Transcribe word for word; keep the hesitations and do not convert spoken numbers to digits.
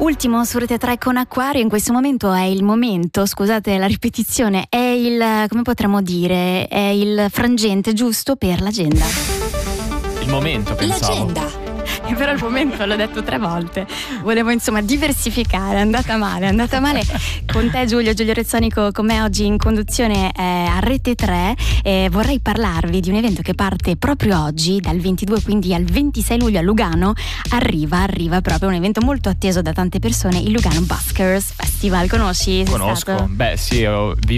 Ultimo su Rete tre con Acquario. In questo momento è il momento, scusate la ripetizione, è il, come potremmo dire, è il frangente giusto per l'agenda. Il momento, pensavo. L'agenda. E però il momento l'ho detto tre volte. Volevo insomma diversificare, è andata male, è andata male con te Giulio, Giulio Rezzonico con me oggi in conduzione eh, a Rete tre. Eh, vorrei parlarvi di un evento che parte proprio oggi, dal ventidue quindi al ventisei luglio a Lugano. Arriva, arriva proprio un evento molto atteso da tante persone, il Lugano Buskers Festival. Conosci? Sei Conosco, stato? beh sì, ho, vi,